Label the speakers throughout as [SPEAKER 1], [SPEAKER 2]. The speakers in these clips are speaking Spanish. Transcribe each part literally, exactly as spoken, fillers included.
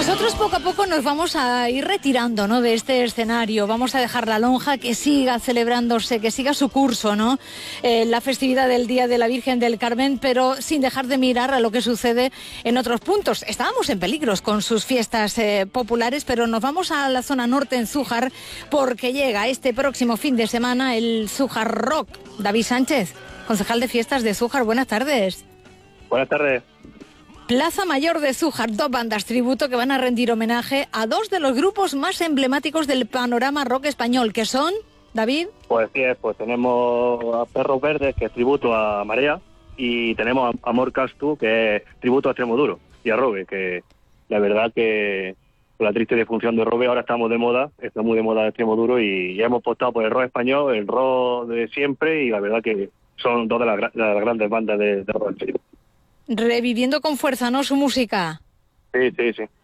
[SPEAKER 1] Nosotros poco a poco nos vamos a ir retirando, ¿no?, de este escenario. Vamos a dejar la lonja que siga celebrándose, que siga su curso, ¿no? Eh, la festividad del Día de la Virgen del Carmen, pero sin dejar de mirar a lo que sucede en otros puntos. Estábamos en Peligros con sus fiestas eh, populares, pero nos vamos a la zona norte, en Zújar, porque llega este próximo fin de semana el Zújar Rock. David Sánchez, concejal de fiestas de Zújar, buenas tardes.
[SPEAKER 2] Buenas tardes.
[SPEAKER 1] Plaza Mayor de Zújar, dos bandas tributo que van a rendir homenaje a dos de los grupos más emblemáticos del panorama rock español, que son, David.
[SPEAKER 2] Pues sí, pues tenemos a Perros Verdes, que es tributo a Marea, y tenemos a Amor Castu, que es tributo a Extremoduro, y a Robe, que la verdad que con la triste disfunción de Robe ahora estamos de moda, está muy de moda Extremoduro, y ya hemos apostado por el rock español, el rock de siempre, y la verdad que son dos de las, de las grandes bandas de, de rock español.
[SPEAKER 1] Reviviendo con fuerza, ¿no?, su música.
[SPEAKER 2] Sí, sí, sí.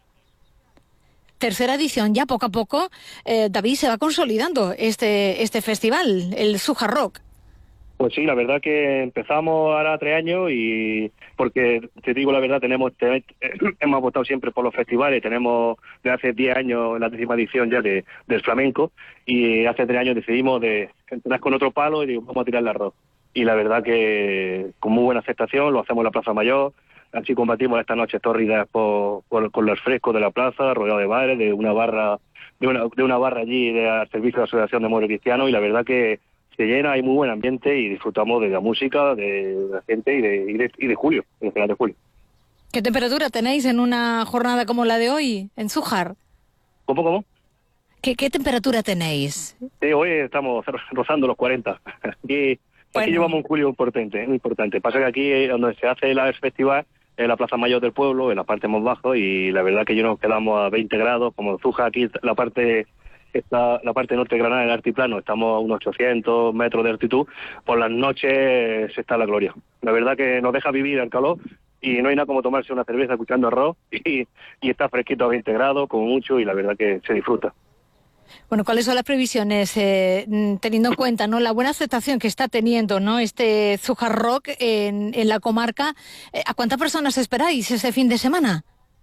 [SPEAKER 1] Tercera edición, ya poco a poco, eh, David, se va consolidando este este festival, el Zújar Rock.
[SPEAKER 2] Pues sí, la verdad que empezamos ahora tres años y porque, te digo la verdad, tenemos te, hemos apostado siempre por los festivales, tenemos de hace diez años la décima edición ya de, del flamenco, y hace tres años decidimos de entrar con otro palo y digo, vamos a tirar el arroz. Y la verdad que con muy buena aceptación lo hacemos en la Plaza Mayor, así combatimos esta noche tórridas por, por, con los frescos de la plaza, rodeado de bares, de una barra de una, de una barra allí de, al servicio de la Asociación de Moros Cristianos, y la verdad que se llena, hay muy buen ambiente y disfrutamos de la música, de la gente y de, y de, y de julio, en el final de julio.
[SPEAKER 1] ¿Qué temperatura tenéis en una jornada como la de hoy en Zújar?
[SPEAKER 2] ¿Cómo, cómo?
[SPEAKER 1] ¿Qué, qué temperatura tenéis?
[SPEAKER 2] Sí, hoy estamos rozando los cuarenta. Aquí,
[SPEAKER 1] bueno.
[SPEAKER 2] Aquí llevamos un julio importante, muy importante. Pasa que aquí, donde se hace el festival, en la Plaza Mayor del pueblo, en la parte más baja, y la verdad que yo nos quedamos a veinte grados, como en Zújar, aquí la parte está la parte norte de Granada, en el altiplano, estamos a unos ochocientos metros de altitud. Por las noches está la gloria. La verdad que nos deja vivir el calor y no hay nada como tomarse una cerveza escuchando arroz y, y está fresquito a veinte grados, como mucho, y la verdad que se disfruta.
[SPEAKER 1] Bueno, ¿cuáles son las previsiones, eh, teniendo en cuenta, ¿no?, la buena aceptación que está teniendo, ¿no?, este Zújar Rock en, en la comarca? Eh, ¿A cuántas personas esperáis ese fin de semana?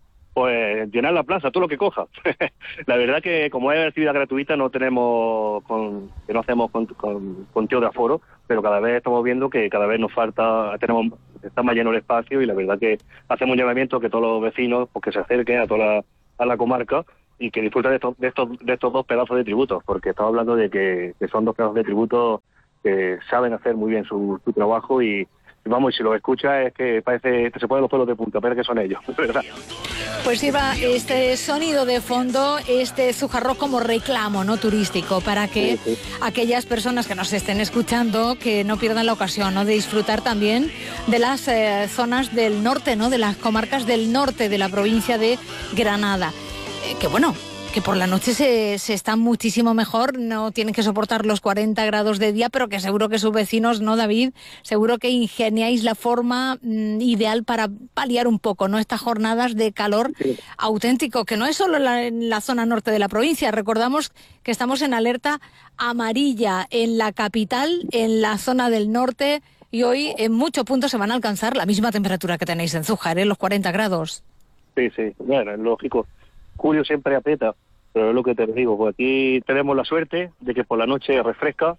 [SPEAKER 2] Pues llenar la plaza, todo lo que coja. La verdad que como es actividad gratuita no tenemos, con, que no hacemos con, con, conteo de aforo, pero cada vez estamos viendo que cada vez nos falta, tenemos, está más lleno el espacio, y la verdad que hacemos un llamamiento a que todos los vecinos pues, que se acerquen a toda la, a la comarca y que disfruten de estos, de estos, de estos dos pedazos de tributos, porque estamos hablando de que, que son dos pedazos de tributos que saben hacer muy bien su, su trabajo, y vamos, y si lo escuchas es que parece que se ponen los pelos de punta, pero que son ellos, ¿verdad?
[SPEAKER 1] Pues iba este sonido de fondo, este Zújar Rock como reclamo, ¿no?, turístico, para que sí, sí. aquellas personas que nos estén escuchando, que no pierdan la ocasión, ¿no?, de disfrutar también de las eh, zonas del norte, ¿no?, de las comarcas del norte de la provincia de Granada. Eh, que bueno, que por la noche se, se está muchísimo mejor, no tienen que soportar los cuarenta grados de día, pero que seguro que sus vecinos, ¿no, David? Seguro que ingeniáis la forma mm, ideal para paliar un poco, ¿no?, estas jornadas de calor sí. auténtico, que no es solo en la, en la zona norte de la provincia. Recordamos que estamos en alerta amarilla en la capital, en la zona del norte, y hoy en muchos puntos se van a alcanzar la misma temperatura que tenéis en Zújar, ¿eh?, los cuarenta grados.
[SPEAKER 2] Sí, sí, bueno, es lógico. Julio siempre aprieta, pero es lo que te digo, pues aquí tenemos la suerte de que por la noche refresca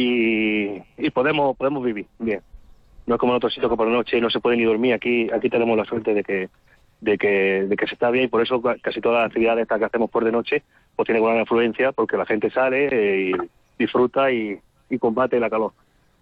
[SPEAKER 2] y, y podemos podemos vivir bien. No es como en otros sitios que por la noche no se puede ni dormir. Aquí aquí tenemos la suerte de que de que de que se está bien, y por eso casi todas las actividades estas que hacemos por de noche pues tienen buena influencia, porque la gente sale eh, y disfruta y, y combate la calor.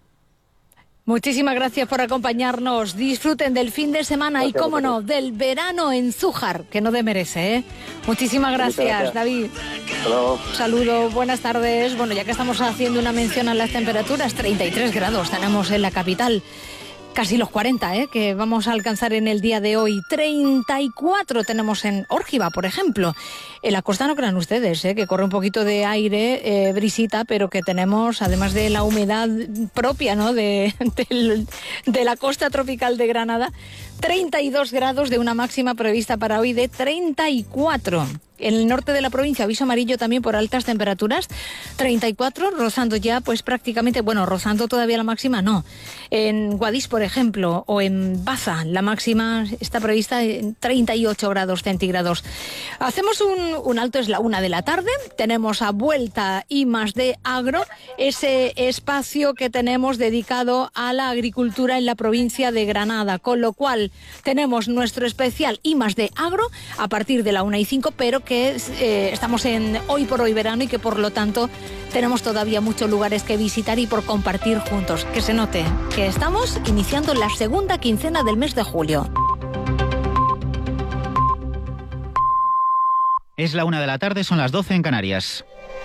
[SPEAKER 1] Muchísimas gracias por acompañarnos. Disfruten del fin de semana gracias, y, cómo no, del verano en Zújar, que no demerece, ¿eh? Muchísimas gracias, gracias. David.
[SPEAKER 2] Hello.
[SPEAKER 1] Saludo, buenas tardes. Bueno, ya que estamos haciendo una mención a las temperaturas, treinta y tres grados tenemos en la capital. Casi los cuarenta, ¿eh?, que vamos a alcanzar en el día de hoy. treinta y cuatro tenemos en Órgiva, por ejemplo. En la costa no crean ustedes, ¿eh?, que corre un poquito de aire, eh, brisita, pero que tenemos, además de la humedad propia, ¿no?, de, de, de la costa tropical de Granada, treinta y dos grados, de una máxima prevista para hoy de treinta y cuatro. En el norte de la provincia, aviso amarillo también por altas temperaturas, treinta y cuatro, rozando ya pues prácticamente, bueno, rozando todavía la máxima, no. En Guadix, por ejemplo, o en Baza, la máxima está prevista en treinta y ocho grados centígrados. Hacemos un, un alto, es la una de la tarde, tenemos a Vuelta I más D Agro, ese espacio que tenemos dedicado a la agricultura en la provincia de Granada, con lo cual tenemos nuestro especial I más D Agro a partir de la una y cinco, pero que eh, estamos en hoy por hoy verano y que por lo tanto tenemos todavía muchos lugares que visitar y por compartir juntos. Que se note que estamos iniciando la segunda quincena del mes de julio.
[SPEAKER 3] Es la una de la tarde, son las doce en Canarias.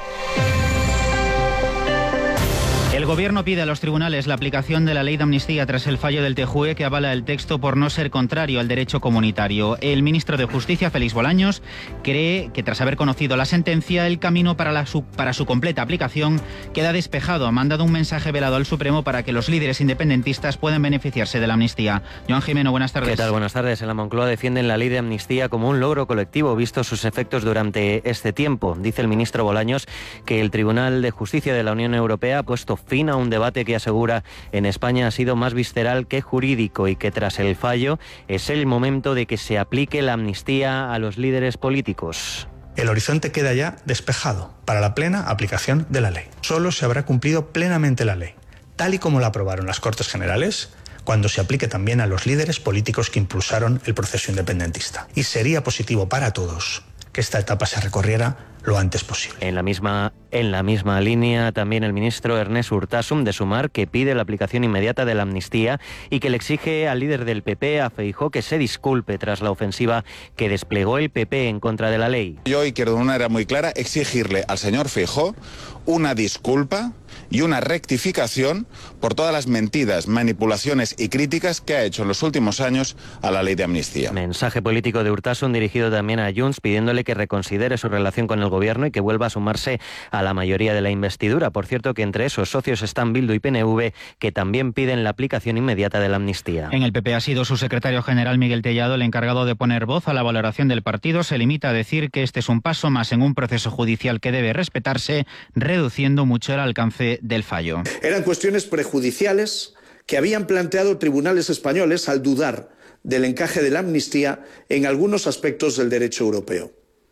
[SPEAKER 3] El Gobierno pide a los tribunales la aplicación de la ley de amnistía tras el fallo del T J U E que avala el texto por no ser contrario al derecho comunitario. El ministro de Justicia, Félix Bolaños, cree que tras haber conocido la sentencia, el camino para, la, su, para su completa aplicación queda despejado. Ha mandado un mensaje velado al Supremo para que los líderes independentistas puedan beneficiarse de la amnistía. Joan Jimeno, buenas tardes.
[SPEAKER 4] ¿Qué tal? Buenas tardes. En la Moncloa defienden la ley de amnistía como un logro colectivo, visto sus efectos durante este tiempo. Dice el ministro Bolaños que el Tribunal de Justicia de la Unión Europea ha puesto fin a un debate que asegura en España ha sido más visceral que jurídico y que tras el fallo es el momento de que se aplique la amnistía a los líderes políticos.
[SPEAKER 5] El horizonte queda ya despejado para la plena aplicación de la ley. Solo se habrá cumplido plenamente la ley, tal y como la aprobaron las Cortes Generales, cuando se aplique también a los líderes políticos que impulsaron el proceso independentista. Y sería positivo para todos que esta etapa se recorriera lo antes posible.
[SPEAKER 4] En la misma, en la misma línea, también el ministro Ernest Urtasun de Sumar, que pide la aplicación inmediata de la amnistía y que le exige al líder del P P, a Feijóo, que se disculpe tras la ofensiva que desplegó el P P en contra de la ley.
[SPEAKER 6] Yo hoy quiero de una manera muy clara exigirle al señor Feijóo una disculpa y una rectificación por todas las mentiras, manipulaciones y críticas que ha hecho en los últimos años a la ley de amnistía.
[SPEAKER 4] Mensaje político de Urtasun dirigido también a Junts, pidiéndole que reconsidere su relación con el Gobierno y que vuelva a sumarse a la mayoría de la investidura. Por cierto, que entre esos socios están Bildu y P N V, que también piden la aplicación inmediata de la amnistía.
[SPEAKER 3] En el P P ha sido su secretario general Miguel Tellado el encargado de poner voz a la valoración del partido. Se limita a decir que este es un paso más en un proceso judicial que debe respetarse, reduciendo mucho el alcance del fallo.
[SPEAKER 7] Eran cuestiones prejudiciales que habían planteado tribunales españoles al dudar del encaje de la amnistía en algunos aspectos del derecho europeo.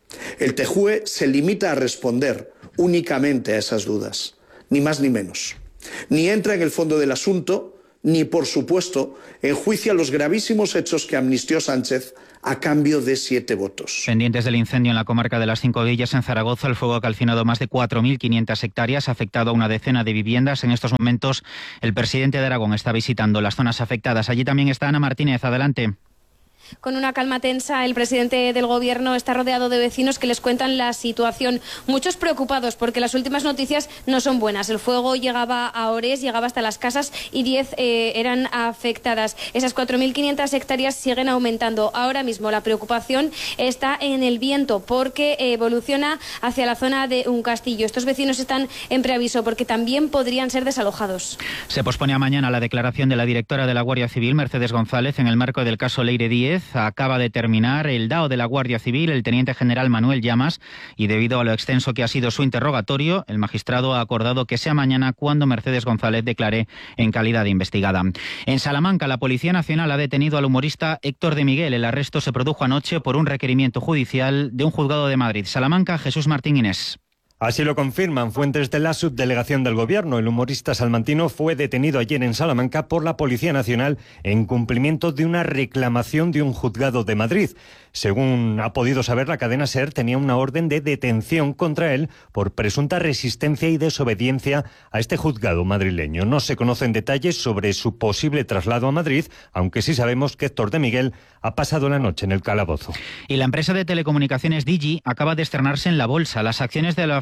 [SPEAKER 7] El T J U E se limita a responder únicamente a esas dudas, ni más ni menos. Ni entra en el fondo del asunto, ni, por supuesto, enjuicia los gravísimos hechos que amnistió Sánchez a cambio de siete votos.
[SPEAKER 3] Pendientes del incendio en la comarca de las Cinco Villas, en Zaragoza, el fuego ha calcinado más de cuatro mil quinientas hectáreas, ha afectado a una decena de viviendas. En estos momentos, el presidente de Aragón está visitando las zonas afectadas. Allí también está Ana Martínez. Adelante.
[SPEAKER 8] Con una calma tensa, el presidente del Gobierno está rodeado de vecinos que les cuentan la situación. Muchos preocupados porque las últimas noticias no son buenas. El fuego llegaba a Ores, llegaba hasta las casas y diez eh, eran afectadas. Esas cuatro mil quinientas hectáreas siguen aumentando. Ahora mismo la preocupación está en el viento porque evoluciona hacia la zona de un castillo. Estos vecinos están en preaviso porque también podrían ser desalojados.
[SPEAKER 3] Se pospone a mañana la declaración de la directora de la Guardia Civil, Mercedes González, en el marco del caso Leire Díez. Acaba de terminar el D A O de la Guardia Civil, el teniente general Manuel Llamas, y debido a lo extenso que ha sido su interrogatorio, el magistrado ha acordado que sea mañana cuando Mercedes González declare en calidad de investigada. En Salamanca, la Policía Nacional ha detenido al humorista Héctor de Miguel. El arresto se produjo anoche por un requerimiento judicial de un juzgado de Madrid. Salamanca, Jesús Martín Inés.
[SPEAKER 9] Así lo confirman fuentes de la subdelegación del Gobierno. El humorista salmantino fue detenido ayer en Salamanca por la Policía Nacional en cumplimiento de una reclamación de un juzgado de Madrid. Según ha podido saber la cadena SER, tenía una orden de detención contra él por presunta resistencia y desobediencia a este juzgado madrileño. No se conocen detalles sobre su posible traslado a Madrid, aunque sí sabemos que Héctor de Miguel ha pasado la noche en el calabozo.
[SPEAKER 3] Y la empresa de telecomunicaciones Digi acaba de estrenarse en la bolsa. Las acciones de la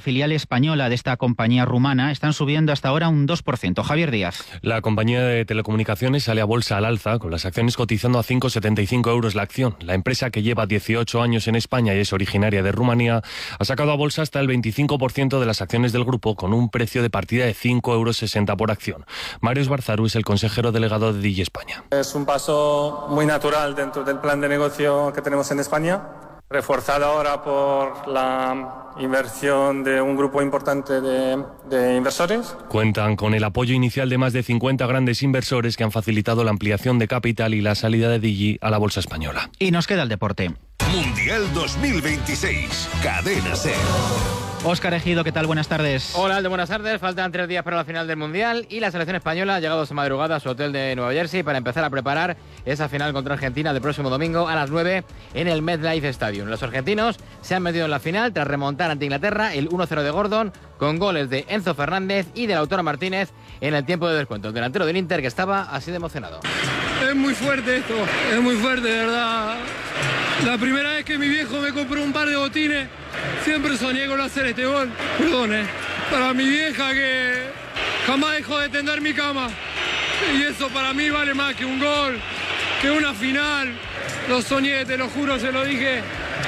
[SPEAKER 3] filial española de esta compañía rumana están subiendo hasta ahora un dos por ciento. Javier Díaz.
[SPEAKER 10] La compañía de telecomunicaciones sale a bolsa al alza, con las acciones cotizando a cinco coma setenta y cinco euros la acción. La empresa, que lleva dieciocho años en España y es originaria de Rumanía, ha sacado a bolsa hasta el veinticinco por ciento de las acciones del grupo, con un precio de partida de cinco euros sesenta por acción. Mario Esbarzaru es el consejero delegado de Digi España.
[SPEAKER 11] Es un paso muy natural dentro del plan de negocio que tenemos en España, reforzado ahora por la inversión de un grupo importante de, de inversores.
[SPEAKER 10] Cuentan con el apoyo inicial de más de cincuenta grandes inversores que han facilitado la ampliación de capital y la salida de Digi a la bolsa española.
[SPEAKER 3] Y nos queda el deporte.
[SPEAKER 12] Mundial dos mil veintiséis, Cadena SER.
[SPEAKER 3] Óscar Ejido, ¿qué tal? Buenas tardes.
[SPEAKER 13] Hola, Alde, buenas tardes. Faltan tres días para la final del Mundial y la selección española ha llegado esta madrugada a su hotel de Nueva Jersey para empezar a preparar esa final contra Argentina del próximo domingo a las nueve en el MetLife Stadium. Los argentinos se han metido en la final tras remontar ante Inglaterra el uno cero de Gordon, con goles de Enzo Fernández y de Lautaro Martínez en el tiempo de descuento. El delantero del Inter, que estaba así de emocionado.
[SPEAKER 14] Es muy fuerte esto, es muy fuerte, de verdad. La primera vez que mi viejo me compró un par de botines, siempre soñé con hacer este gol. Perdón, eh. Para mi vieja, que jamás dejó de tender mi cama. Y eso para mí vale más que un gol, que una final. Lo soñé, te lo juro, se lo dije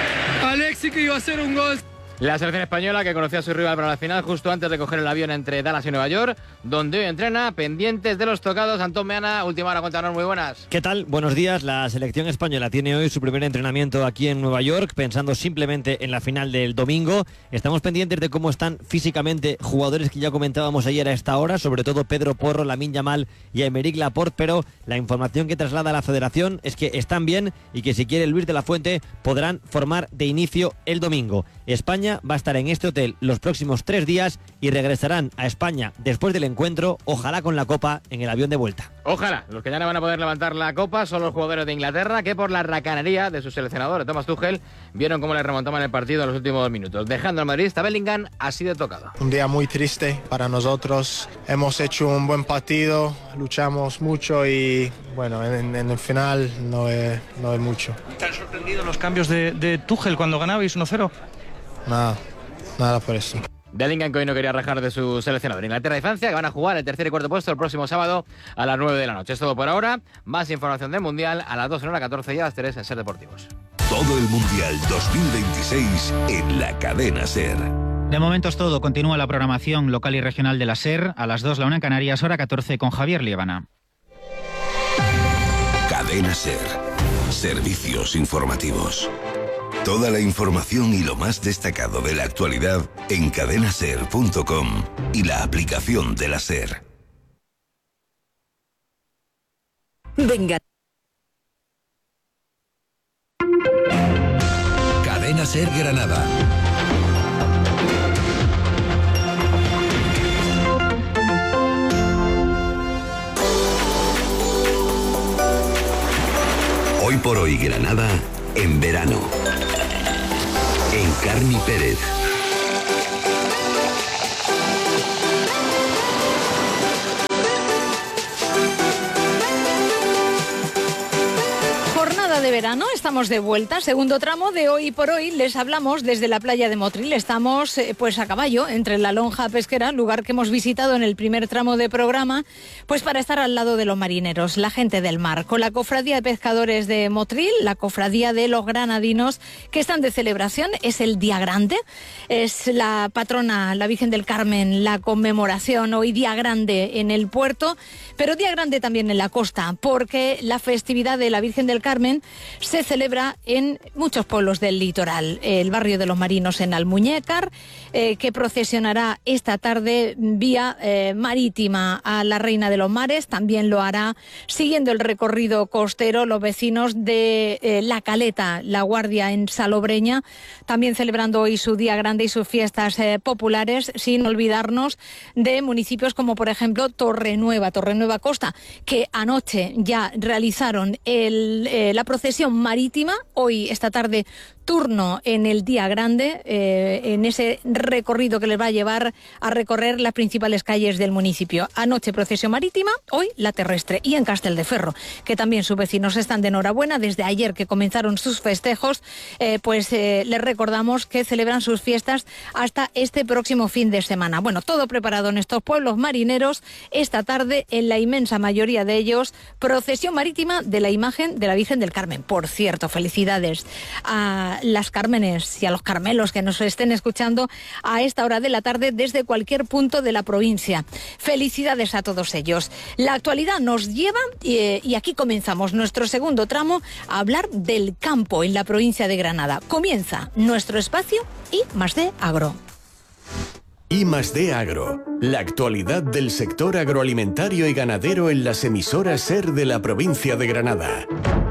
[SPEAKER 14] a Alexis que iba a hacer un gol.
[SPEAKER 13] La selección española, que conocía a su rival para la final justo antes de coger el avión entre Dallas y Nueva York, donde hoy entrena, pendientes de los tocados. Antón Meana, última hora, cuéntanos, muy buenas.
[SPEAKER 15] ¿Qué tal? Buenos días. La selección española tiene hoy su primer entrenamiento aquí en Nueva York, pensando simplemente en la final del domingo. Estamos pendientes de cómo están físicamente jugadores que ya comentábamos ayer a esta hora, sobre todo Pedro Porro, Lamine Yamal y Aymeric Laporte, pero la información que traslada la federación es que están bien y que si quiere Luis de la Fuente podrán formar de inicio el domingo. España va a estar en este hotel los próximos tres días y regresarán a España después del encuentro, ojalá con la Copa en el avión de vuelta.
[SPEAKER 13] Ojalá. Los que ya no van a poder levantar la Copa son los jugadores de Inglaterra, que por la racanería de su seleccionador, Thomas Tuchel, vieron cómo le remontaban el partido en los últimos minutos. Dejando al madridista Bellingham así de tocado.
[SPEAKER 16] Un día muy triste para nosotros. Hemos hecho un buen partido, luchamos mucho y bueno, en, en el final no es, no es mucho.
[SPEAKER 17] ¿Te han sorprendido los cambios de, de Tuchel cuando ganabais uno cero?
[SPEAKER 16] Nada, nada por eso.
[SPEAKER 13] Bellingham, que hoy no quería rajar de su seleccionador. Inglaterra y Francia, que van a jugar el tercer y cuarto puesto el próximo sábado a las nueve de la noche. Es todo por ahora. Más información del Mundial a las dos en hora catorce y a las tres en SER Deportivos.
[SPEAKER 12] Todo el Mundial dos mil veintiséis en la Cadena SER.
[SPEAKER 3] De momento es todo. Continúa la programación local y regional de la SER. A las dos, la una en Canarias, hora catorce, con Javier Liébana.
[SPEAKER 12] Cadena SER. Servicios informativos. Toda la información y lo más destacado de la actualidad en cadena ser punto com y la aplicación de la SER.
[SPEAKER 18] Venga.
[SPEAKER 12] Cadena SER Granada. Hoy por hoy Granada en verano. Encarni Pérez.
[SPEAKER 1] Jornada de verano, estamos de vuelta, segundo tramo de Hoy por Hoy. Les hablamos desde la playa de Motril. Estamos eh, pues a caballo entre la lonja pesquera, lugar que hemos visitado en el primer tramo de programa, pues para estar al lado de los marineros, la gente del mar, con la cofradía de pescadores de Motril, la cofradía de los granadinos, que están de celebración. Es el Día Grande, es la patrona, la Virgen del Carmen, la conmemoración. Hoy Día Grande en el puerto, pero Día Grande también en la costa, porque la festividad de la Virgen del Carmen se celebra en muchos pueblos del litoral. El barrio de los Marinos en Almuñécar, eh, que procesionará esta tarde vía eh, marítima a la Reina de los Mares. También lo hará siguiendo el recorrido costero los vecinos de eh, La Caleta, La Guardia en Salobreña, también celebrando hoy su Día Grande y sus fiestas eh, populares, sin olvidarnos de municipios como por ejemplo Torrenueva, Torrenueva Costa, que anoche ya realizaron el, eh, la procesión marítima. Hoy, esta tarde, turno en el día grande, eh, en ese recorrido que les va a llevar a recorrer las principales calles del municipio. Anoche procesión marítima, hoy la terrestre. Y en Castelldeferro, que también sus vecinos están de enhorabuena. Desde ayer que comenzaron sus festejos, eh, pues eh, les recordamos que celebran sus fiestas hasta este próximo fin de semana. Bueno, todo preparado en estos pueblos marineros. Esta tarde, en la inmensa mayoría de ellos, procesión marítima de la imagen de la Virgen del Carmen. Por cierto, felicidades a las Cármenes y a los Carmelos que nos estén escuchando a esta hora de la tarde desde cualquier punto de la provincia. Felicidades a todos ellos. La actualidad nos lleva, eh, y aquí comenzamos nuestro segundo tramo, a hablar del campo en la provincia de Granada. Comienza nuestro espacio I más D Agro.
[SPEAKER 19] I más D Agro, la actualidad del sector agroalimentario y ganadero en las emisoras SER de la provincia de Granada.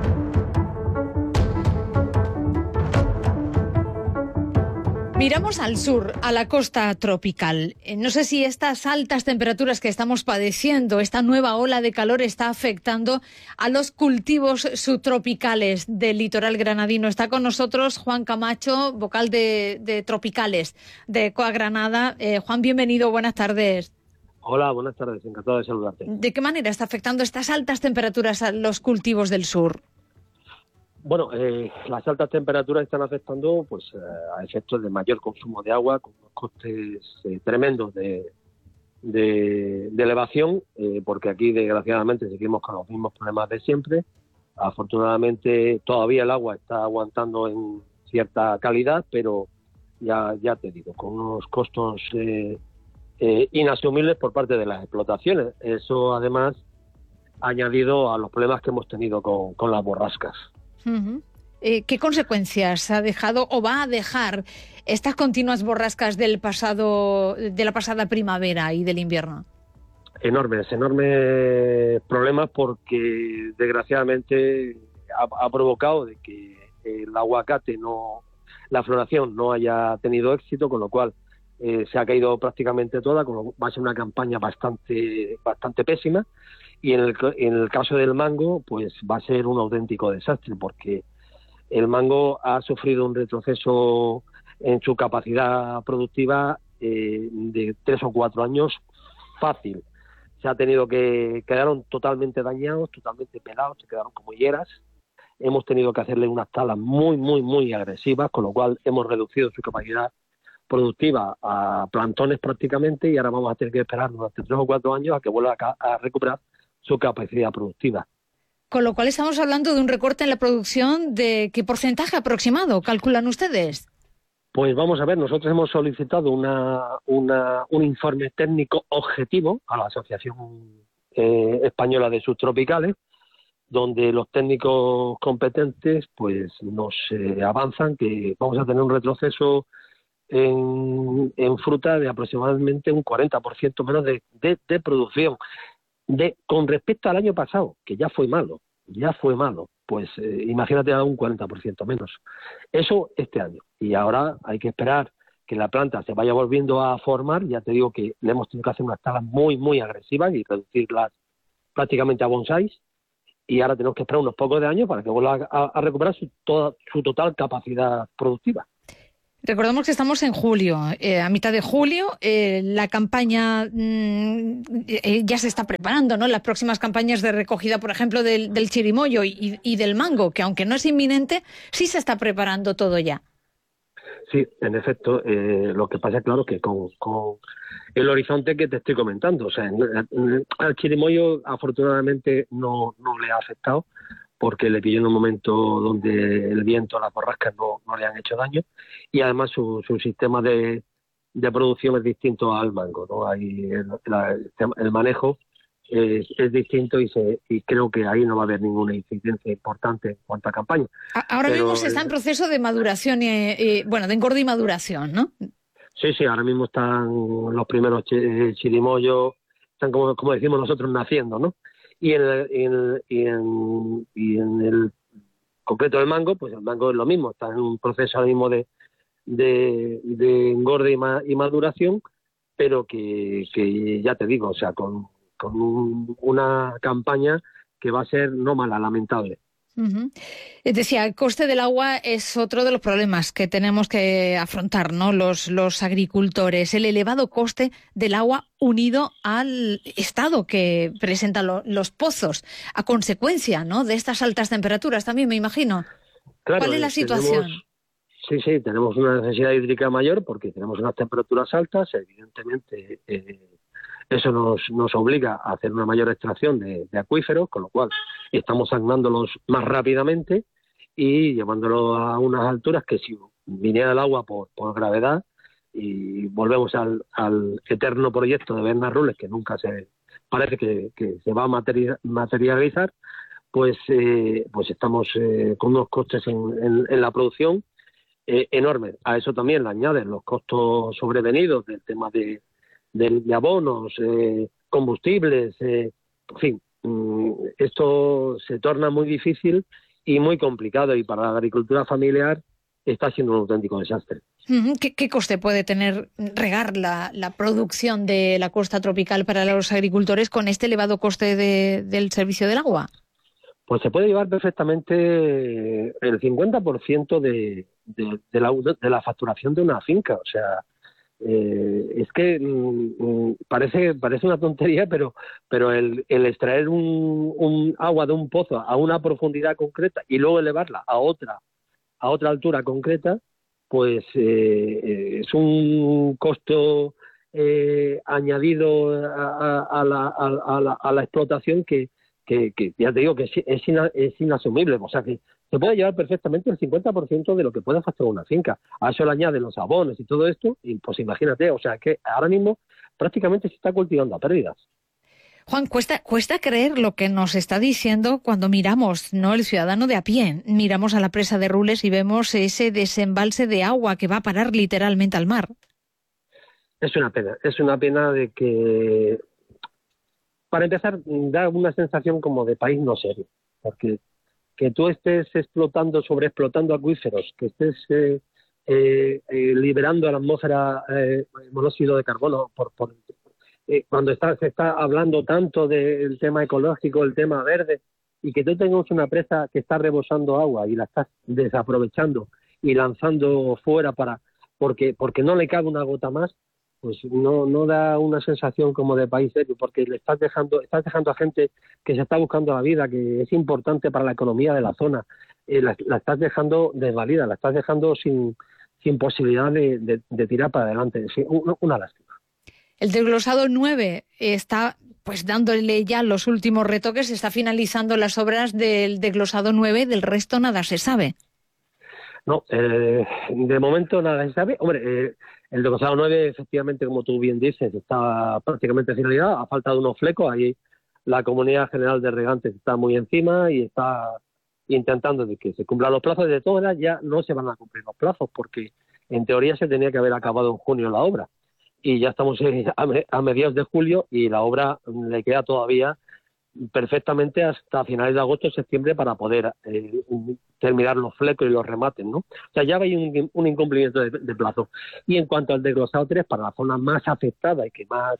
[SPEAKER 1] Miramos al sur, a la costa tropical. No sé si estas altas temperaturas que estamos padeciendo, esta nueva ola de calor, está afectando a los cultivos subtropicales del litoral granadino. Está con nosotros Juan Camacho, vocal de, de Tropicales de Coa Granada. Eh, Juan, bienvenido, buenas tardes.
[SPEAKER 20] Hola, buenas tardes, encantado de saludarte.
[SPEAKER 1] ¿De qué manera está afectando estas altas temperaturas a los cultivos del sur?
[SPEAKER 20] Bueno, eh, las altas temperaturas están afectando pues eh, a efectos de mayor consumo de agua, con unos costes eh, tremendos de, de, de elevación, eh, porque aquí desgraciadamente seguimos con los mismos problemas de siempre. Afortunadamente todavía el agua está aguantando en cierta calidad, pero ya, ya te digo, con unos costos eh, eh, inasumibles por parte de las explotaciones. Eso además añadido a los problemas que hemos tenido con, con las borrascas.
[SPEAKER 1] Uh-huh. Eh, ¿Qué consecuencias ha dejado o va a dejar estas continuas borrascas del pasado, de la pasada primavera y del invierno?
[SPEAKER 20] Enormes, enormes problemas porque desgraciadamente ha, ha provocado de que el aguacate no, la floración no haya tenido éxito, con lo cual eh, se ha caído prácticamente toda, con lo, va a ser una campaña bastante, bastante pésima. Y en el, en el caso del mango, pues va a ser un auténtico desastre, porque el mango ha sufrido un retroceso en su capacidad productiva eh, de tres o cuatro años fácil. Se ha tenido que, quedaron totalmente dañados, totalmente pelados, se quedaron como hieras. Hemos tenido que hacerle unas talas muy, muy, muy agresivas, con lo cual hemos reducido su capacidad productiva a plantones prácticamente, y ahora vamos a tener que esperar durante tres o cuatro años a que vuelva a, a recuperar su capacidad productiva.
[SPEAKER 1] Con lo cual estamos hablando de un recorte en la producción. ¿De qué porcentaje aproximado calculan ustedes?
[SPEAKER 20] Pues vamos a ver, nosotros hemos solicitado una, una, un informe técnico objetivo a la Asociación eh, Española de Subtropicales, donde los técnicos competentes pues nos eh, avanzan que vamos a tener un retroceso en, en fruta de aproximadamente un cuarenta por ciento menos de, de, de producción. De, con respecto al año pasado, que ya fue malo, ya fue malo, pues eh, imagínate a un cuarenta por ciento menos. Eso este año. Y ahora hay que esperar que la planta se vaya volviendo a formar. Ya te digo que le hemos tenido que hacer unas talas muy, muy agresivas y reducirlas prácticamente a bonsáis. Y ahora tenemos que esperar unos pocos de años para que vuelva a, a recuperar su, toda, su total capacidad productiva.
[SPEAKER 1] Recordemos que estamos en julio, eh, a mitad de julio, eh, la campaña mmm, eh, ya se está preparando, ¿no? Las próximas campañas de recogida, por ejemplo, del, del chirimoyo y, y del mango, que aunque no es inminente, sí se está preparando todo ya.
[SPEAKER 20] Sí, en efecto, eh, lo que pasa, claro, que con, con el horizonte que te estoy comentando, o sea, al chirimoyo afortunadamente no, no le ha afectado, porque le pilló en un momento donde el viento, las borrascas no, no le han hecho daño, y además su, su sistema de, de producción es distinto al mango, ¿no? Ahí el, la, el manejo es, es distinto y, se, y creo que ahí no va a haber ninguna incidencia importante en cuanto a campaña.
[SPEAKER 1] Ahora
[SPEAKER 20] Pero,
[SPEAKER 1] mismo se está en proceso de maduración, y, y, bueno, de engorde y maduración, ¿no?
[SPEAKER 20] Sí, sí, ahora mismo están los primeros ch- chirimoyos, están como, como decimos nosotros, naciendo, ¿no? Y en, el, y, en, y, en, y en el concreto del mango, pues el mango es lo mismo, está en un proceso ahora mismo de, de, de engorde y, ma, y maduración, pero que, que ya te digo, o sea, con, con un, una campaña que va a ser no mala, lamentable.
[SPEAKER 1] Uh-huh. Decía, el coste del agua es otro de los problemas que tenemos que afrontar, ¿no? Los, los agricultores, el elevado coste del agua unido al estado que presentan lo, los pozos, a consecuencia, ¿no?, de estas altas temperaturas también, me imagino.
[SPEAKER 20] Claro,
[SPEAKER 1] ¿Cuál es la situación?
[SPEAKER 20] Tenemos, sí, sí, tenemos una necesidad hídrica mayor porque tenemos unas temperaturas altas, evidentemente. Eh, Eso nos, nos obliga a hacer una mayor extracción de, de acuíferos, con lo cual estamos saneándolos más rápidamente y llevándolos a unas alturas que si viniera el agua por, por gravedad, y volvemos al, al eterno proyecto de Bernat-Rules, que nunca se parece que, que se va a materia, materializar, pues, eh, pues estamos eh, con unos costes en, en, en la producción eh, enormes. A eso también le añaden los costos sobrevenidos del tema de De, de abonos, eh, combustibles, eh, en fin, mmm, esto se torna muy difícil y muy complicado, y para la agricultura familiar está siendo un auténtico desastre.
[SPEAKER 1] ¿Qué, qué coste puede tener regar la, la producción de la costa tropical para los agricultores con este elevado coste de, del servicio del agua?
[SPEAKER 20] Pues se puede llevar perfectamente el cincuenta por ciento de, de, de, la, de la facturación de una finca, o sea... Eh, es que mm, parece parece una tontería, pero pero el, el extraer un, un agua de un pozo a una profundidad concreta y luego elevarla a otra a otra altura concreta, pues eh, es un costo eh, añadido a, a, la, a, la, a la explotación que, que, que ya te digo que es, es, ina, es inasumible. O sea que se puede llevar perfectamente el cincuenta por ciento de lo que puede facturar una finca. A eso le añaden los abonos y todo esto, y pues imagínate, o sea que ahora mismo prácticamente se está cultivando a pérdidas.
[SPEAKER 1] Juan, cuesta, cuesta creer lo que nos está diciendo cuando miramos, ¿no?, el ciudadano de a pie, miramos a la presa de Rules y vemos ese desembalse de agua que va a parar literalmente al mar.
[SPEAKER 20] Es una pena, es una pena de que, para empezar, da una sensación como de país no serio, porque que tú estés explotando, sobreexplotando acuíferos, que estés eh, eh, eh, liberando a la atmósfera eh, monóxido de carbono, por, por eh, cuando está, se está hablando tanto del tema ecológico, el tema verde, y que tú tengas una presa que está rebosando agua y la estás desaprovechando y lanzando fuera para porque porque no le cabe una gota más, pues no no da una sensación como de país serio, porque le estás dejando estás dejando a gente que se está buscando la vida, que es importante para la economía de la zona, eh, la, la estás dejando desvalida, la estás dejando sin sin posibilidad de, de, de tirar para adelante. Sí, una, una lástima.
[SPEAKER 1] El desglosado nueve está pues dándole ya los últimos retoques, se está finalizando las obras del desglosado nueve, del resto nada se sabe.
[SPEAKER 20] No, eh, de momento nada se sabe. Hombre, eh, el desglosado nueve, efectivamente, como tú bien dices, está prácticamente finalizado, ha faltado unos flecos, ahí la Comunidad General de Regantes está muy encima y está intentando de que se cumplan los plazos. De todas ya no se van a cumplir los plazos, porque en teoría se tenía que haber acabado en junio la obra. Y ya estamos a mediados de julio y la obra le queda todavía perfectamente hasta finales de agosto o septiembre para poder eh, terminar los flecos y los remates, ¿no? O sea, ya hay un, un incumplimiento de, de plazo. Y en cuanto al desglosado tres, para la zona más afectada y que más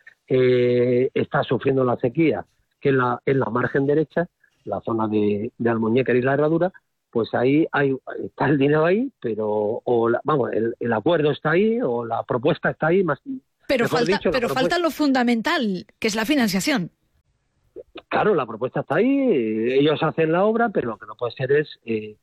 [SPEAKER 20] eh, está sufriendo la sequía, que es la, es la margen derecha, la zona de, de Almuñécar y la Herradura, pues ahí hay, está el dinero ahí, pero o la, vamos, el, el acuerdo está ahí o la propuesta está ahí. Más,
[SPEAKER 1] pero falta, dicho, pero falta lo fundamental, que es la financiación.
[SPEAKER 20] Claro, la propuesta está ahí, ellos hacen la obra, pero lo que no puede ser es eh,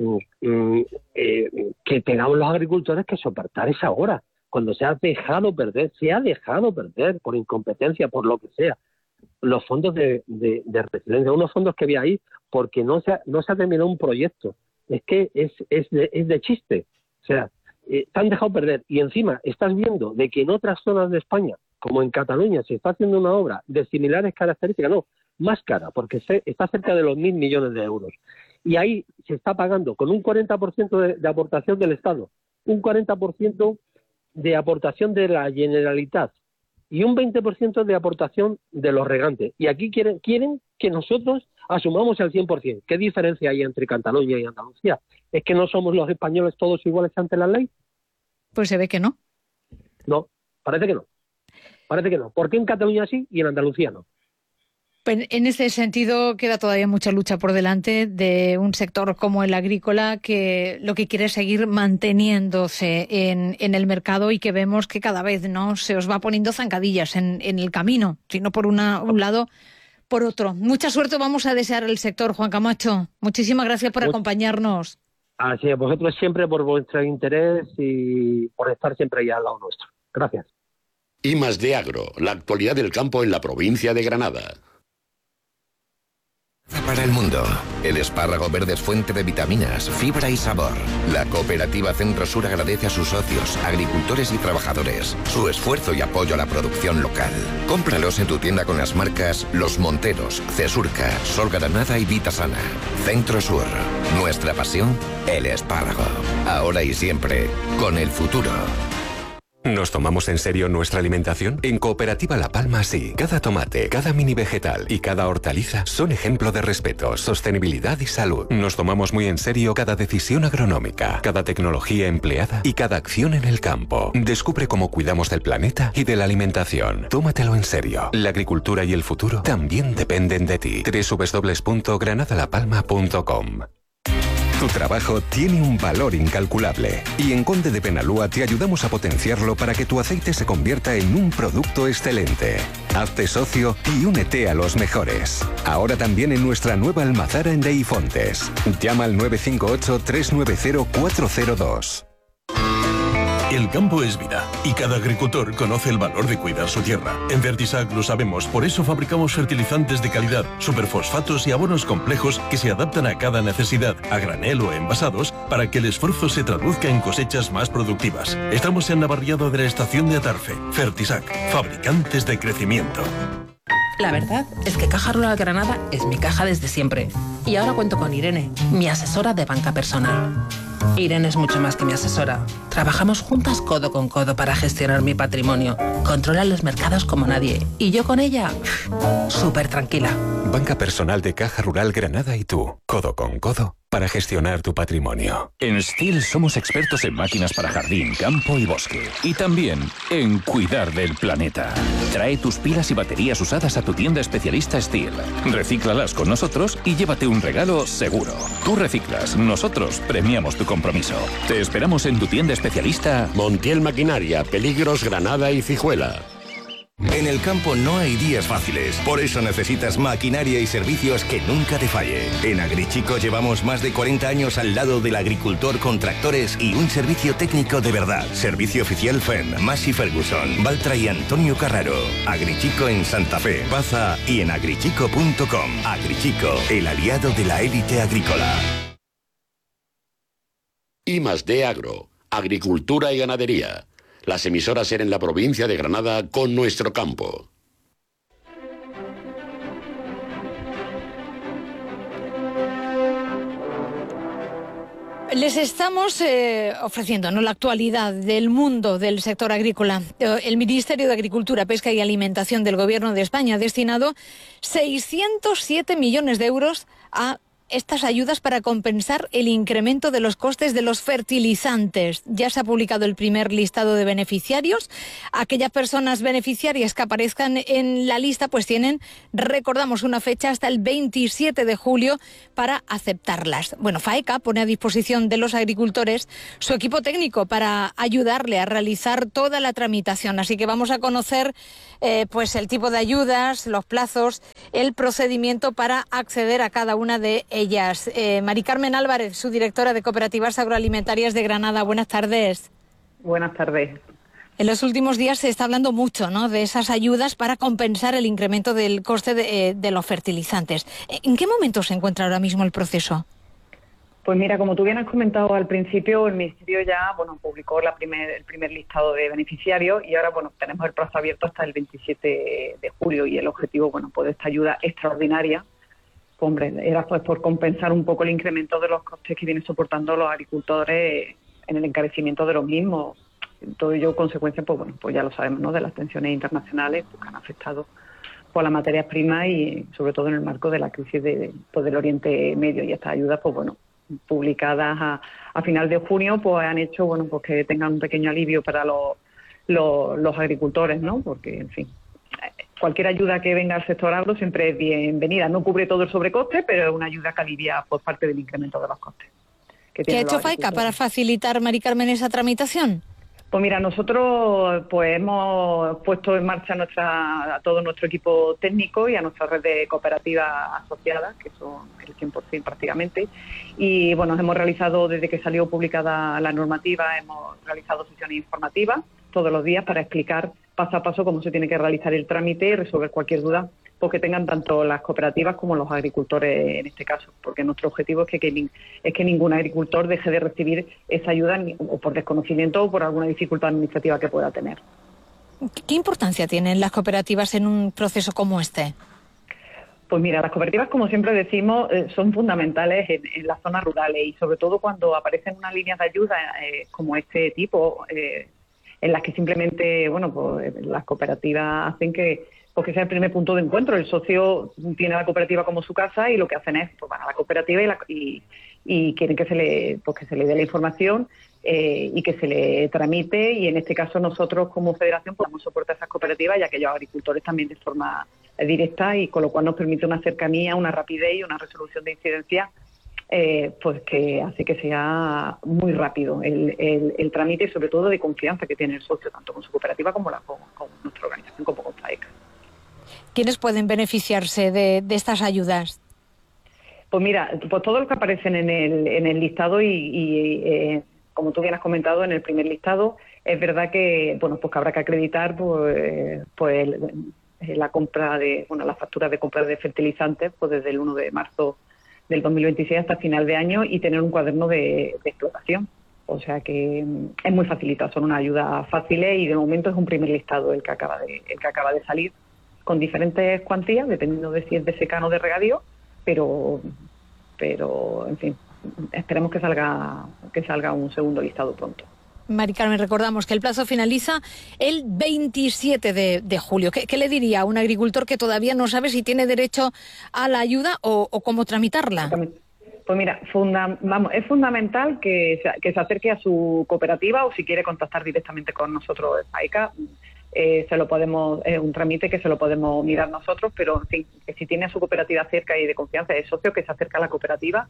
[SPEAKER 20] eh, eh, que tengamos los agricultores que soportar esa obra, cuando se ha dejado perder, se ha dejado perder por incompetencia, por lo que sea, los fondos de, de, de resiliencia, unos fondos que había ahí, porque no se ha, no se ha terminado un proyecto. Es que es, es, de, es de chiste. O sea, eh, te han dejado perder. Y encima estás viendo de que en otras zonas de España, como en Cataluña, se está haciendo una obra de similares características, no, más cara, porque se, está cerca de los mil millones de euros. Y ahí se está pagando con un cuarenta por ciento de, de aportación del Estado, un cuarenta por ciento de aportación de la Generalitat y un veinte por ciento de aportación de los regantes. Y aquí quieren, quieren que nosotros asumamos el cien por ciento. ¿Qué diferencia hay entre Cataluña y Andalucía? ¿Es que no somos los españoles todos iguales ante la ley?
[SPEAKER 1] Pues se ve que no.
[SPEAKER 20] No, parece que no. Parece que no. ¿Por qué en Cataluña sí y en Andalucía no?
[SPEAKER 1] En ese sentido, queda todavía mucha lucha por delante de un sector como el agrícola, que lo que quiere es seguir manteniéndose en, en el mercado, y que vemos que cada vez no se os va poniendo zancadillas en, en el camino, sino por una, un lado, por otro. Mucha suerte vamos a desear al sector, Juan Camacho. Muchísimas gracias por acompañarnos.
[SPEAKER 20] Así es, vosotros siempre por vuestro interés y por estar siempre ahí al lado nuestro. Gracias.
[SPEAKER 21] I más D Agro, la actualidad del campo en la provincia de Granada.
[SPEAKER 22] Para el mundo, el espárrago verde es fuente de vitaminas, fibra y sabor. La cooperativa Centro Sur agradece a sus socios, agricultores y trabajadores su esfuerzo y apoyo a la producción local. Cómpralos en tu tienda con las marcas Los Monteros, Cesurca, Sol Granada y Vitasana. Centro Sur, nuestra pasión, el espárrago. Ahora y siempre, con el futuro.
[SPEAKER 23] ¿Nos tomamos en serio nuestra alimentación? En Cooperativa La Palma sí. Cada tomate, cada mini vegetal y cada hortaliza son ejemplo de respeto, sostenibilidad y salud. Nos tomamos muy en serio cada decisión agronómica, cada tecnología empleada y cada acción en el campo. Descubre cómo cuidamos del planeta y de la alimentación. Tómatelo en serio. La agricultura y el futuro también dependen de ti. doble u doble u doble u punto granada la palma punto com. Tu trabajo tiene un valor incalculable y en Conde de Penalúa te ayudamos a potenciarlo para que tu aceite se convierta en un producto excelente. Hazte socio y únete a los mejores. Ahora también en nuestra nueva almazara en Deifontes. Llama al nueve cinco ocho, tres nueve cero, cuatro cero dos.
[SPEAKER 24] El campo es vida y cada agricultor conoce el valor de cuidar su tierra. En Fertisac lo sabemos, por eso fabricamos fertilizantes de calidad, superfosfatos y abonos complejos que se adaptan a cada necesidad, a granel o envasados, para que el esfuerzo se traduzca en cosechas más productivas. Estamos en Navarriado de la estación de Atarfe. Fertisac, fabricantes de crecimiento.
[SPEAKER 25] La verdad es que Caja Rural Granada es mi caja desde siempre. Y ahora cuento con Irene, mi asesora de banca personal. Irene es mucho más que mi asesora. Trabajamos juntas codo con codo para gestionar mi patrimonio. Controla los mercados como nadie. Y yo con ella, súper tranquila.
[SPEAKER 23] Banca personal de Caja Rural Granada y tú, codo con codo, para gestionar tu patrimonio.
[SPEAKER 26] En Stihl somos expertos en máquinas para jardín, campo y bosque. Y también en cuidar del planeta. Trae tus pilas y baterías usadas a tu tienda especialista Stihl. Recíclalas con nosotros y llévate un regalo seguro. Tú reciclas, nosotros premiamos tu compromiso. Te esperamos en tu tienda especialista
[SPEAKER 21] Montiel Maquinaria, Peligros, Granada y Cijuela.
[SPEAKER 22] En el campo no hay días fáciles, por eso necesitas maquinaria y servicios que nunca te falle. En Agrichico llevamos más de cuarenta años al lado del agricultor con tractores y un servicio técnico de verdad. Servicio oficial F E M, Massey Ferguson, Valtra y Antonio Carraro. Agrichico en Santa Fe, Baza y en agrichico punto com. Agrichico, el aliado de la élite agrícola.
[SPEAKER 21] I más D Agro, Agricultura y Ganadería. Las emisoras en la provincia de Granada con nuestro campo.
[SPEAKER 1] Les estamos eh, ofreciendo, ¿no?, la actualidad del mundo del sector agrícola. El Ministerio de Agricultura, Pesca y Alimentación del Gobierno de España ha destinado seiscientos siete millones de euros a estas ayudas para compensar el incremento de los costes de los fertilizantes. Ya se ha publicado el primer listado de beneficiarios. Aquellas personas beneficiarias que aparezcan en la lista pues tienen, recordamos, una fecha hasta el veintisiete de julio para aceptarlas. Bueno, FAECA pone a disposición de los agricultores su equipo técnico para ayudarle a realizar toda la tramitación. Así que vamos a conocer eh, pues el tipo de ayudas, los plazos, el procedimiento para acceder a cada una de ellas. ellas. Eh, Mari Carmen Álvarez, su directora de Cooperativas Agroalimentarias de Granada. Buenas tardes.
[SPEAKER 27] Buenas tardes.
[SPEAKER 1] En los últimos días se está hablando mucho, ¿no?, de esas ayudas para compensar el incremento del coste de, eh, de los fertilizantes. ¿En qué momento se encuentra ahora mismo el proceso?
[SPEAKER 27] Pues mira, como tú bien has comentado al principio, el Ministerio ya bueno publicó la primer, el primer listado de beneficiarios y ahora bueno tenemos el plazo abierto hasta el veintisiete de julio y el objetivo bueno pues de esta ayuda extraordinaria, hombre, era pues por compensar un poco el incremento de los costes que vienen soportando los agricultores en el encarecimiento de los mismos. Todo ello consecuencia, pues bueno, pues ya lo sabemos, ¿no?, de las tensiones internacionales pues, que han afectado por las materias primas y sobre todo en el marco de la crisis de, pues, del Oriente Medio. Y estas ayudas, pues bueno, publicadas a, a final de junio, pues han hecho, bueno, pues que tengan un pequeño alivio para los, los, los agricultores, ¿no?, porque, en fin, cualquier ayuda que venga al sector agro siempre es bienvenida. No cubre todo el sobrecoste, pero es una ayuda que alivia por parte del incremento de los costes. Que
[SPEAKER 1] ¿Qué ha hecho FAICA para facilitar, Mari Carmen, esa tramitación?
[SPEAKER 27] Pues mira, nosotros pues hemos puesto en marcha nuestra, a todo nuestro equipo técnico y a nuestra red de cooperativas asociadas, que son el cien por ciento prácticamente, y bueno, hemos realizado, desde que salió publicada la normativa, hemos realizado sesiones informativas todos los días para explicar paso a paso cómo se tiene que realizar el trámite y resolver cualquier duda porque tengan tanto las cooperativas como los agricultores en este caso, porque nuestro objetivo es que, que, es que ningún agricultor deje de recibir esa ayuda ni, o por desconocimiento o por alguna dificultad administrativa que pueda tener.
[SPEAKER 1] ¿Qué importancia tienen las cooperativas en un proceso como este?
[SPEAKER 27] Pues mira, las cooperativas, como siempre decimos, eh, son fundamentales en, en las zonas rurales y sobre todo cuando aparecen unas líneas de ayuda eh, como este tipo, eh, en las que simplemente, bueno, pues las cooperativas hacen que porque sea el primer punto de encuentro. El socio tiene la cooperativa como su casa y lo que hacen es, pues van a la cooperativa y, la, y, y quieren que se le, pues que se le dé la información eh, y que se le tramite, y en este caso nosotros como federación podemos soportar a esas cooperativas y a aquellos agricultores también de forma directa, y con lo cual nos permite una cercanía, una rapidez y una resolución de incidencias eh, pues que hace que sea muy rápido el, el, el trámite y sobre todo de confianza que tiene el socio tanto con su cooperativa como la, con, con nuestra organización, como con FAICA.
[SPEAKER 1] ¿Quiénes pueden beneficiarse de, de estas ayudas?
[SPEAKER 27] Pues mira, pues todos los que aparecen en el, en el listado y, y eh, como tú bien has comentado, en el primer listado, es verdad que bueno, pues que habrá que acreditar pues, pues el, la compra de, bueno, las facturas de compra de fertilizantes pues desde el uno de marzo del dos mil veintiséis hasta final de año y tener un cuaderno de, de explotación. O sea que es muy facilitado, son una ayuda fáciles y de momento es un primer listado el que acaba de, el que acaba de salir, con diferentes cuantías, dependiendo de si es de secano o de regadío, pero, pero en fin, esperemos que salga, que salga un segundo listado pronto.
[SPEAKER 1] Mari Carmen, recordamos que el plazo finaliza el veintisiete de julio. ¿Qué, ¿Qué le diría a un agricultor que todavía no sabe si tiene derecho a la ayuda o, o cómo tramitarla?
[SPEAKER 27] Pues mira, funda, vamos, es fundamental que se, que se acerque a su cooperativa o si quiere contactar directamente con nosotros, FAICA. Eh, se lo podemos, es eh, un trámite que se lo podemos mirar nosotros, pero en fin, que si tiene a su cooperativa cerca y de confianza es socio, que se acerca a la cooperativa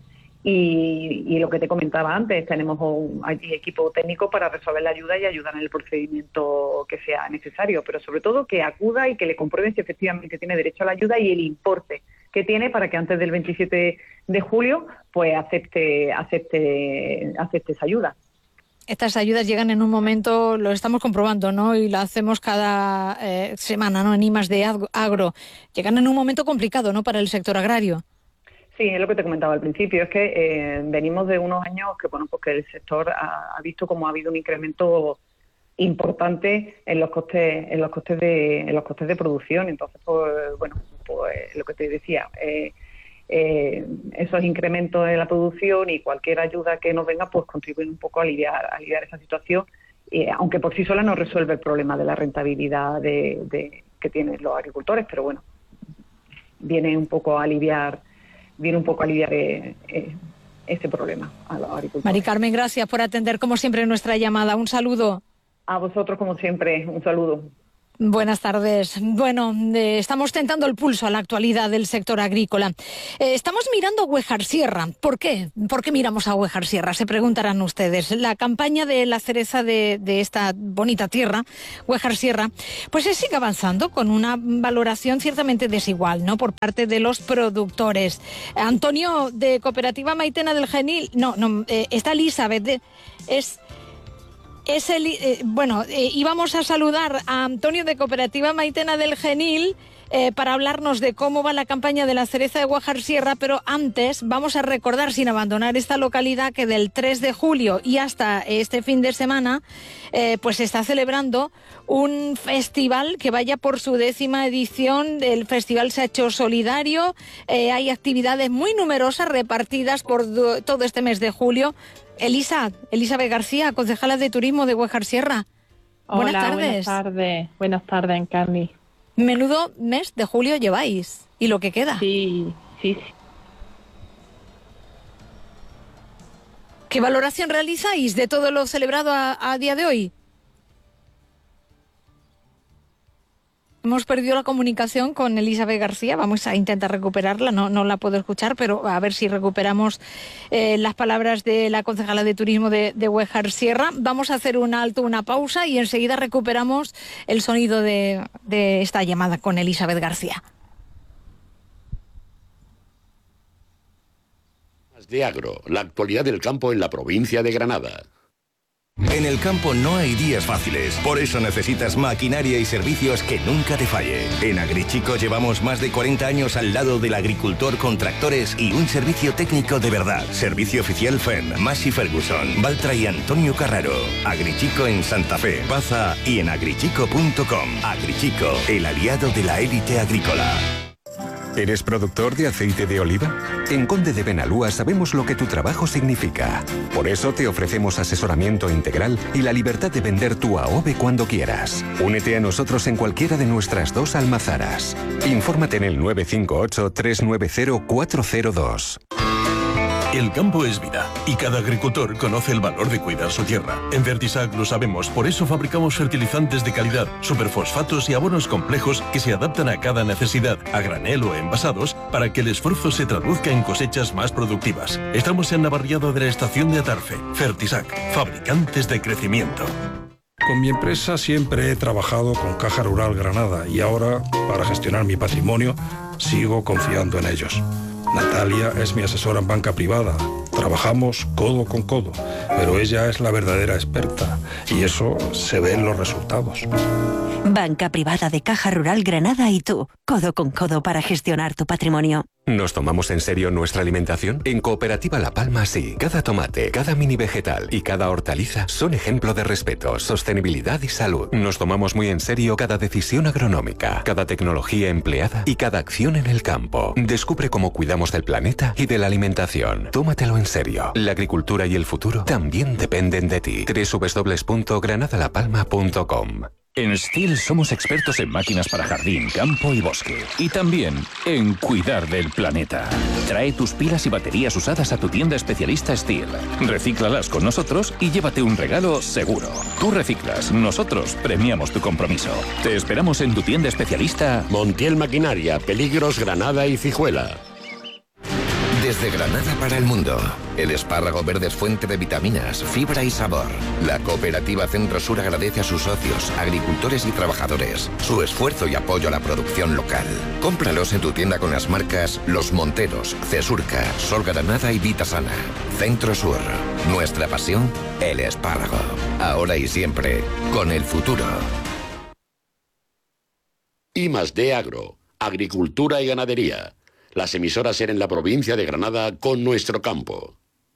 [SPEAKER 27] y, y lo que te comentaba antes, tenemos un allí equipo técnico para resolver la ayuda y ayudar en el procedimiento que sea necesario, pero sobre todo que acuda y que le comprueben si efectivamente tiene derecho a la ayuda y el importe que tiene para que antes del veintisiete de julio pues acepte, acepte, acepte esa ayuda.
[SPEAKER 1] Estas ayudas llegan en un momento, lo estamos comprobando, ¿no? Y lo hacemos cada eh, semana, ¿no? En I más D Agro. Llegan en un momento complicado, ¿no? Para el sector agrario.
[SPEAKER 27] Sí, es lo que te comentaba al principio. Es que eh, venimos de unos años que, bueno, pues que el sector ha, ha visto como ha habido un incremento importante en los costes, en los costes de, en los costes de producción. Entonces, pues, bueno, pues lo que te decía. Eh, Eh, esos incrementos en la producción y cualquier ayuda que nos venga pues contribuyen un poco a aliviar, a aliviar esa situación, eh, aunque por sí sola no resuelve el problema de la rentabilidad de, de, que tienen los agricultores, pero bueno, viene un poco a aliviar, viene un poco a aliviar eh, eh, ese problema a los agricultores.
[SPEAKER 1] Mari Carmen, gracias por atender como siempre nuestra llamada. Un saludo.
[SPEAKER 27] A vosotros como siempre, un saludo.
[SPEAKER 1] Buenas tardes. Bueno, eh, estamos tentando el pulso a la actualidad del sector agrícola. Eh, estamos mirando a Huejar Sierra. ¿Por qué? ¿Por qué miramos a Huejar Sierra? Se preguntarán ustedes. La campaña de la cereza de, de esta bonita tierra, Huejar Sierra, pues se sigue avanzando con una valoración ciertamente desigual, ¿no? Por parte de los productores. Antonio, de Cooperativa Maitena del Genil, no, no, eh, está Elizabeth, de, es... Es el, eh, bueno, eh, íbamos a saludar a Antonio de Cooperativa Maitena del Genil eh, para hablarnos de cómo va la campaña de la cereza de Huejar Sierra, pero antes vamos a recordar, sin abandonar esta localidad, que del tres de julio y hasta este fin de semana eh, pues se está celebrando un festival que vaya por su décima edición. El festival se ha hecho solidario, eh, hay actividades muy numerosas repartidas por do, todo este mes de julio. Elisa, Elizabeth García, concejala de turismo de Huejar Sierra.
[SPEAKER 2] Hola,
[SPEAKER 1] buenas tardes.
[SPEAKER 2] Buenas tardes, buenas tardes, Encarni.
[SPEAKER 1] Menudo mes de julio lleváis y lo que queda.
[SPEAKER 2] Sí, sí, sí.
[SPEAKER 1] ¿Qué valoración realizáis de todo lo celebrado a, a día de hoy? Hemos perdido la comunicación con Elizabeth García, vamos a intentar recuperarla, no, no la puedo escuchar, pero a ver si recuperamos eh, las palabras de la concejala de turismo de, de Huejar Sierra. Vamos a hacer un alto, una pausa y enseguida recuperamos el sonido de, de esta llamada con Elizabeth García.
[SPEAKER 21] De Agro, la actualidad del campo en la provincia de Granada.
[SPEAKER 22] En el campo no hay días fáciles, por eso necesitas maquinaria y servicios que nunca te falle. En Agrichico llevamos más de cuarenta años al lado del agricultor con tractores y un servicio técnico de verdad. Servicio oficial F E N, Massey Ferguson, Baltra y Antonio Carraro. Agrichico en Santa Fe, Baza y en agrichico punto com. Agrichico, el aliado de la élite agrícola.
[SPEAKER 23] ¿Eres productor de aceite de oliva? En Conde de Benalúa sabemos lo que tu trabajo significa. Por eso te ofrecemos asesoramiento integral y la libertad de vender tu A O V E cuando quieras. Únete a nosotros en cualquiera de nuestras dos almazaras. Infórmate en el nueve cinco ocho, tres nueve cero, cuatro cero dos.
[SPEAKER 24] El campo es vida y cada agricultor conoce el valor de cuidar su tierra. En Fertisac lo sabemos, por eso fabricamos fertilizantes de calidad, superfosfatos y abonos complejos que se adaptan a cada necesidad, a granel o envasados, para que el esfuerzo se traduzca en cosechas más productivas. Estamos en Navarriado de la estación de Atarfe. Fertisac, fabricantes de crecimiento.
[SPEAKER 4] Con mi empresa siempre he trabajado con Caja Rural Granada y ahora, para gestionar mi patrimonio, sigo confiando en ellos. Natalia es mi asesora en banca privada. Trabajamos codo con codo, pero ella es la verdadera experta y eso se ve en los resultados.
[SPEAKER 5] Banca privada de Caja Rural Granada y tú, codo con codo para gestionar tu patrimonio.
[SPEAKER 23] ¿Nos tomamos en serio nuestra alimentación? En Cooperativa La Palma sí. Cada tomate, cada mini vegetal y cada hortaliza son ejemplo de respeto, sostenibilidad y salud. Nos tomamos muy en serio cada decisión agronómica, cada tecnología empleada y cada acción en el campo. Descubre cómo cuidamos del planeta y de la alimentación. Tómatelo en serio. La agricultura y el futuro también dependen de ti. doble u doble u doble u punto granada la palma punto com.
[SPEAKER 26] En Stihl somos expertos en máquinas para jardín, campo y bosque. Y también en cuidar del planeta. Trae tus pilas y baterías usadas a tu tienda especialista Stihl. Recíclalas con nosotros y llévate un regalo seguro. Tú reciclas, nosotros premiamos tu compromiso. Te esperamos en tu tienda especialista
[SPEAKER 21] Montiel Maquinaria, Peligros, Granada y Cijuela.
[SPEAKER 22] Desde Granada para el mundo, el espárrago verde es fuente de vitaminas, fibra y sabor. La cooperativa Centro Sur agradece a sus socios, agricultores y trabajadores su esfuerzo y apoyo a la producción local. Cómpralos en tu tienda con las marcas Los Monteros, Cesurca, Sol Granada y Vitasana. Centro Sur, nuestra pasión, el espárrago. Ahora y siempre, con el futuro.
[SPEAKER 21] I más D Agro, Agricultura y Ganadería. Las emisoras en la provincia de Granada con nuestro campo.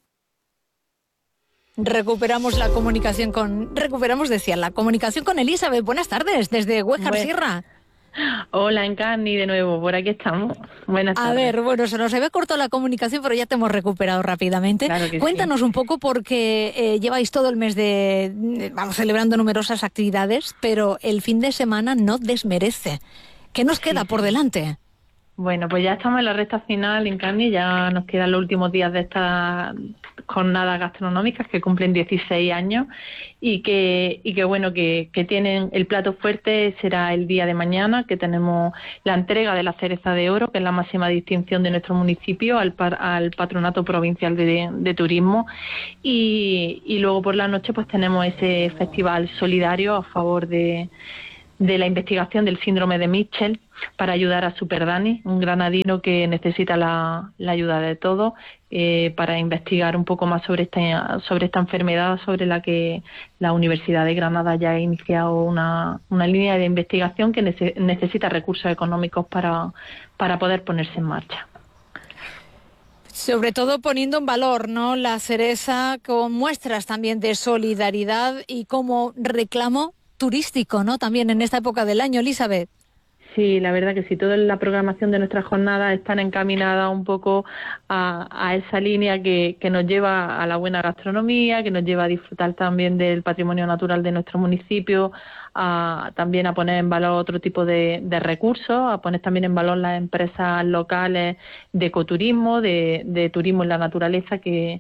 [SPEAKER 1] Recuperamos la comunicación con... Recuperamos, decía, la comunicación con Elizabeth. Buenas tardes, desde Huejar Sierra.
[SPEAKER 2] Hola, Encarni, de nuevo, por aquí estamos. Buenas tardes.
[SPEAKER 1] A ver, bueno, se nos había cortado la comunicación, pero ya te hemos recuperado rápidamente.
[SPEAKER 2] Claro que
[SPEAKER 1] Cuéntanos
[SPEAKER 2] sí.
[SPEAKER 1] un poco, porque eh, lleváis todo el mes de... de- Vamos celebrando numerosas actividades, pero el fin de semana no desmerece. ¿Qué nos queda
[SPEAKER 2] Sí,
[SPEAKER 1] por
[SPEAKER 2] sí.
[SPEAKER 1] delante?
[SPEAKER 2] Bueno, pues ya estamos en la recta final, Encarni, ya nos quedan los últimos días de estas jornadas gastronómicas que cumplen dieciséis años y que, y que bueno, que, que tienen el plato fuerte será el día de mañana, que tenemos la entrega de la Cereza de Oro, que es la máxima distinción de nuestro municipio, al, par- al Patronato Provincial de, de Turismo, y, y luego por la noche pues tenemos ese festival solidario a favor de de la investigación del síndrome de Mitchell para ayudar a Super Dani, un granadino que necesita la, la ayuda de todos eh, para investigar un poco más sobre esta, sobre esta enfermedad, sobre la que la Universidad de Granada ya ha iniciado una, una línea de investigación que nece- necesita recursos económicos para, para poder ponerse en marcha.
[SPEAKER 1] Sobre todo poniendo en valor, ¿no?, la cereza con muestras también de solidaridad y como reclamo turístico, ¿no?, también en esta época del año, Elizabeth.
[SPEAKER 2] Sí, la verdad que sí, toda la programación de nuestras jornadas están encaminadas un poco a, a esa línea que, que nos lleva a la buena gastronomía, que nos lleva a disfrutar también del patrimonio natural de nuestro municipio, a, también a poner en valor otro tipo de, de recursos, a poner también en valor las empresas locales de ecoturismo, de, de turismo en la naturaleza, que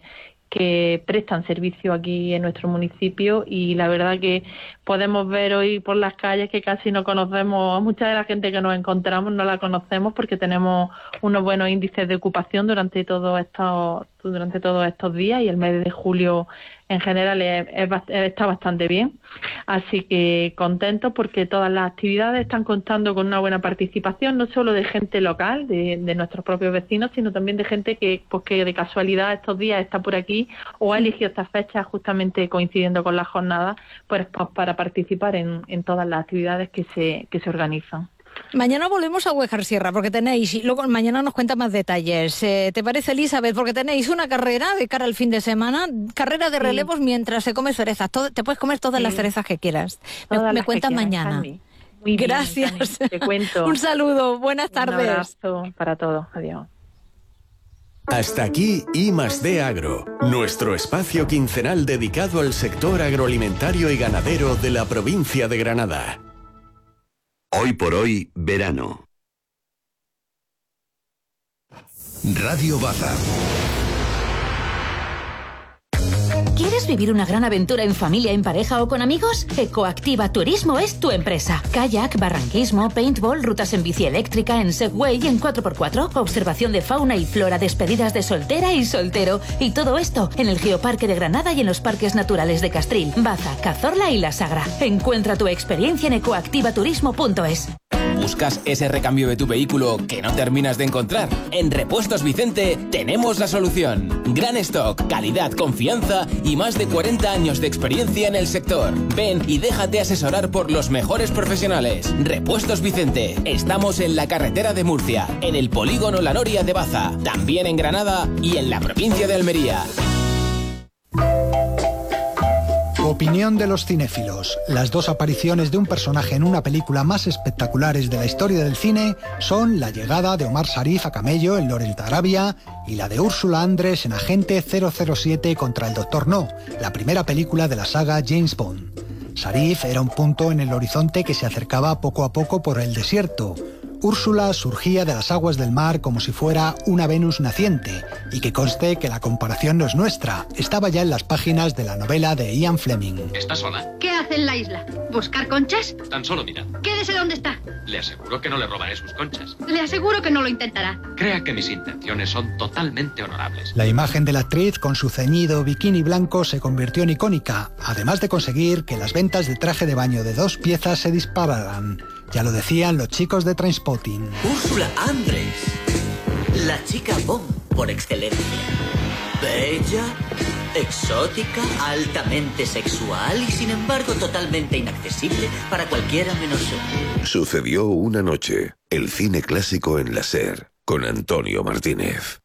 [SPEAKER 2] que prestan servicio aquí en nuestro municipio, y la verdad que podemos ver hoy por las calles que casi no conocemos, a mucha de la gente que nos encontramos no la conocemos porque tenemos unos buenos índices de ocupación durante todos estos durante todos estos días, y el mes de julio en general es, es, está bastante bien, así que contentos porque todas las actividades están contando con una buena participación, no solo de gente local, de, de nuestros propios vecinos, sino también de gente que, pues, que de casualidad estos días está por aquí o ha elegido estas fechas justamente coincidiendo con la jornada, pues, pues para participar en, en todas las actividades que se, que se organizan.
[SPEAKER 1] Mañana volvemos a Huejar Sierra porque tenéis, y luego mañana nos cuenta más detalles. Eh, ¿Te parece, Elizabeth? Porque tenéis una carrera de cara al fin de semana, carrera de relevos sí. mientras se come cerezas. Todo, te puedes comer todas sí. las cerezas que quieras. Todas me me cuentas mañana. Muy bien, gracias.
[SPEAKER 2] Te cuento.
[SPEAKER 1] Un saludo, buenas tardes.
[SPEAKER 2] Un abrazo para todos. Adiós.
[SPEAKER 19] Hasta aquí I más D Agro, nuestro espacio quincenal dedicado al sector agroalimentario y ganadero de la provincia de Granada.
[SPEAKER 12] Hoy por hoy, verano. Radio Baza.
[SPEAKER 6] ¿Quieres vivir una gran aventura en familia, en pareja o con amigos? Ecoactiva Turismo es tu empresa. Kayak, barranquismo, paintball, rutas en bici eléctrica, en Segway y en cuatro por cuatro, observación de fauna y flora, despedidas de soltera y soltero. Y todo esto en el Geoparque de Granada y en los parques naturales de Castril, Baza, Cazorla y La Sagra. Encuentra tu experiencia en ecoactivaturismo punto es.
[SPEAKER 7] ¿Buscas ese recambio de tu vehículo que no terminas de encontrar? En Repuestos Vicente tenemos la solución. Gran stock, calidad, confianza y más de cuarenta años de experiencia en el sector. Ven y déjate asesorar por los mejores profesionales. Repuestos Vicente. Estamos en la carretera de Murcia, en el polígono La Noria de Baza, también en Granada y en la provincia de Almería.
[SPEAKER 8] Opinión de los cinéfilos. Las dos apariciones de un personaje en una película más espectaculares de la historia del cine son la llegada de Omar Sharif a camello en Lawrence de Arabia y la de Úrsula Andrés en Agente cero cero siete contra el Doctor No, la primera película de la saga James Bond. Sharif era un punto en el horizonte que se acercaba poco a poco por el desierto. Úrsula surgía de las aguas del mar como si fuera una Venus naciente, y que conste que la comparación no es nuestra, estaba ya en las páginas de la novela de Ian Fleming.
[SPEAKER 9] ¿Está sola?
[SPEAKER 10] ¿Qué hace en la isla? ¿Buscar conchas?
[SPEAKER 9] Tan solo mira.
[SPEAKER 10] Quédese donde está.
[SPEAKER 9] Le aseguro que no le robaré sus conchas.
[SPEAKER 10] Le aseguro que no lo intentará.
[SPEAKER 9] Crea que mis intenciones son totalmente honorables.
[SPEAKER 8] La imagen de la actriz con su ceñido bikini blanco se convirtió en icónica, además de conseguir que las ventas de traje de baño de dos piezas se dispararan. Ya lo decían los chicos de Trainspotting.
[SPEAKER 11] Úrsula Andrés, la chica Bond por excelencia. Bella, exótica, altamente sexual y sin embargo totalmente inaccesible para cualquiera menos yo.
[SPEAKER 12] Sucedió una noche, el cine clásico en la SER, con Antonio Martínez.